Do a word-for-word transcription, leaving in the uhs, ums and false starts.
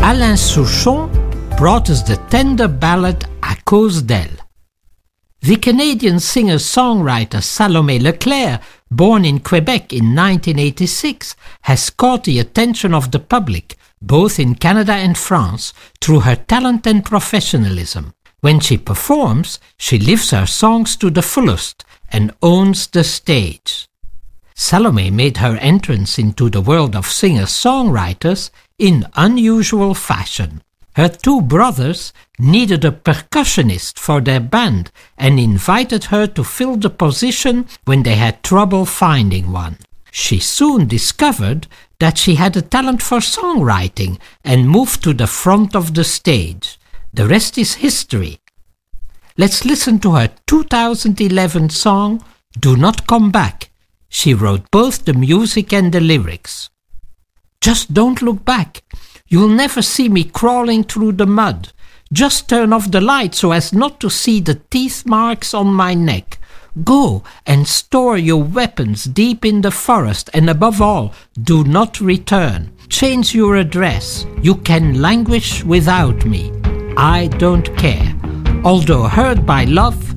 Alain Souchon brought us the tender ballad À cause d'elle. The Canadian singer-songwriter Salomé Leclerc, born in Quebec in nineteen eighty-six, has caught the attention of the public, both in Canada and France, through her talent and professionalism. When she performs, she lives her songs to the fullest and owns the stage. Salomé made her entrance into the world of singer-songwriters in unusual fashion. Her two brothers needed a percussionist for their band and invited her to fill the position when they had trouble finding one. She soon discovered that she had a talent for songwriting and moved to the front of the stage. The rest is history. Let's listen to her two thousand eleven song, Do Not Come Back. She wrote both the music and the lyrics. Just don't look back. You'll never see me crawling through the mud. Just turn off the light so as not to see the teeth marks on my neck. Go and store your weapons deep in the forest, and above all, do not return. Change your address. You can languish without me. I don't care. Although hurt by love,